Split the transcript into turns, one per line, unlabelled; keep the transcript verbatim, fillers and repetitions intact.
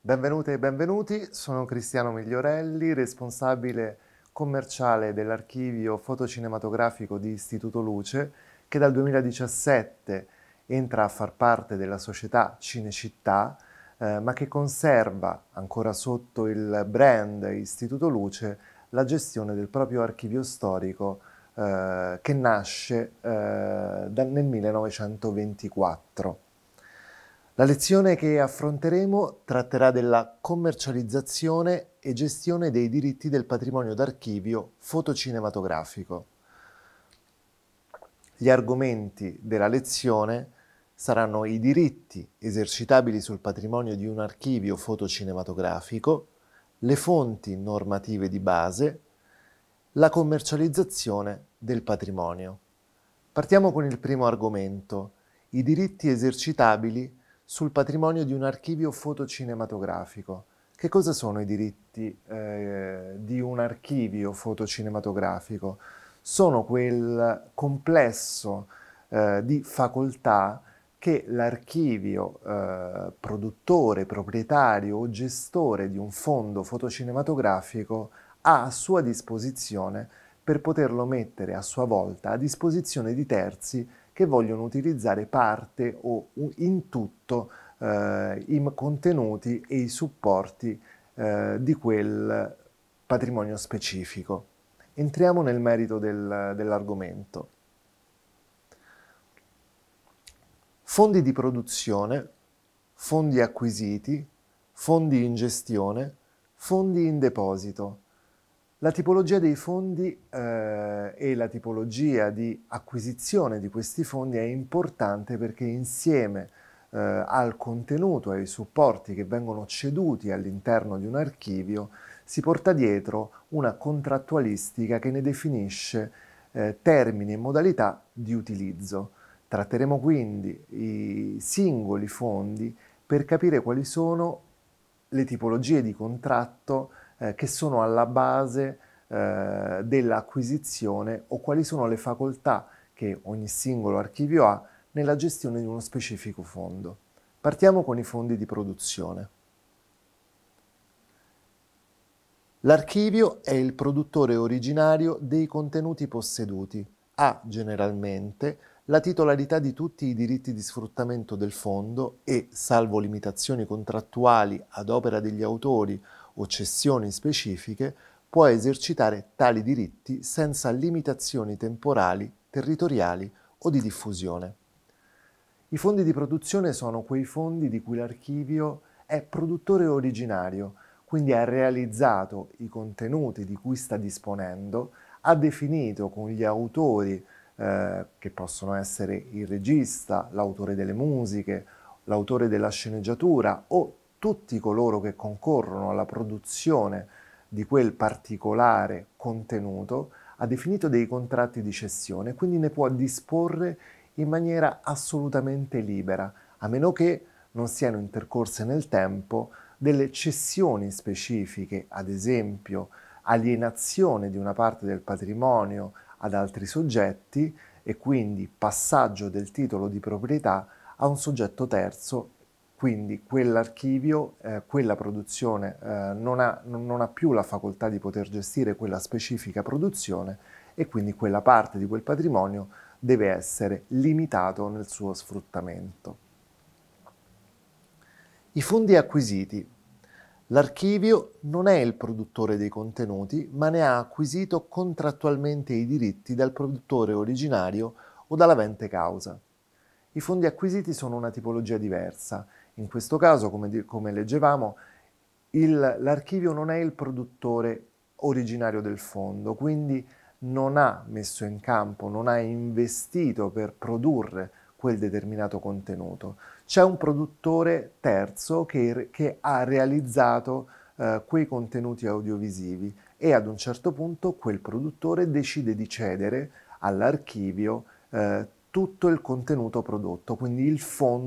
Benvenute e benvenuti, sono Cristiano Migliorelli, responsabile commerciale dell'archivio fotocinematografico di Istituto Luce, che dal duemiladiciassette entra a far parte della società Cinecittà, eh, ma che conserva ancora sotto il brand Istituto Luce la gestione del proprio archivio storico eh, che nasce eh, da- nel millenovecentoventiquattro. La lezione che affronteremo tratterà della commercializzazione e gestione dei diritti del patrimonio d'archivio fotocinematografico. Gli argomenti della lezione saranno i diritti esercitabili sul patrimonio di un archivio fotocinematografico, le fonti normative di base, la commercializzazione del patrimonio. Partiamo con il primo argomento, i diritti esercitabili sul patrimonio di un archivio fotocinematografico. Che cosa sono i diritti eh, di un archivio fotocinematografico? Sono quel complesso eh, di facoltà che l'archivio eh, produttore, proprietario o gestore di un fondo fotocinematografico ha a sua disposizione per poterlo mettere a sua volta a disposizione di terzi che vogliono utilizzare parte o in tutto eh, i contenuti e i supporti eh, di quel patrimonio specifico. Entriamo nel merito del, dell'argomento. Fondi di produzione, fondi acquisiti, fondi in gestione, fondi in deposito. La tipologia dei fondi eh, e la tipologia di acquisizione di questi fondi è importante perché insieme eh, al contenuto e ai supporti che vengono ceduti all'interno di un archivio si porta dietro una contrattualistica che ne definisce eh, termini e modalità di utilizzo. Tratteremo quindi i singoli fondi per capire quali sono le tipologie di contratto eh, che sono alla base eh, dell'acquisizione o quali sono le facoltà che ogni singolo archivio ha nella gestione di uno specifico fondo. Partiamo con i fondi di produzione. L'archivio è il produttore originario dei contenuti posseduti, ha generalmente la titolarità di tutti i diritti di sfruttamento del fondo e, salvo limitazioni contrattuali ad opera degli autori o cessioni specifiche, può esercitare tali diritti senza limitazioni temporali, territoriali o di diffusione. I fondi di produzione sono quei fondi di cui l'archivio è produttore originario, quindi ha realizzato i contenuti di cui sta disponendo, ha definito con gli autori, eh, che possono essere il regista, l'autore delle musiche, l'autore della sceneggiatura o tutti coloro che concorrono alla produzione di quel particolare contenuto, ha definito dei contratti di cessione, quindi ne può disporre in maniera assolutamente libera, a meno che non siano intercorse nel tempo delle cessioni specifiche, ad esempio alienazione di una parte del patrimonio ad altri soggetti e quindi passaggio del titolo di proprietà a un soggetto terzo, quindi quell'archivio, eh, quella produzione eh, non ha, non ha più la facoltà di poter gestire quella specifica produzione e quindi quella parte di quel patrimonio deve essere limitato nel suo sfruttamento. I fondi acquisiti. L'archivio non è il produttore dei contenuti, ma ne ha acquisito contrattualmente i diritti dal produttore originario o dall'avente causa. I fondi acquisiti sono una tipologia diversa. In questo caso, come, come leggevamo, il, l'archivio non è il produttore originario del fondo, quindi non ha messo in campo, non ha investito per produrre quel determinato contenuto. C'è un produttore terzo che, che ha realizzato eh, quei contenuti audiovisivi e ad un certo punto quel produttore decide di cedere all'archivio eh, tutto il contenuto prodotto, quindi il fondo